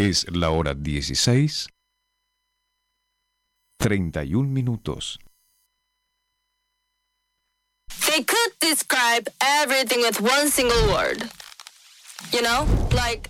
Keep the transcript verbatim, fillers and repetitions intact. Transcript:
Es la hora dieciséis, treinta y un minutos. They could describe everything with one single word. You know, like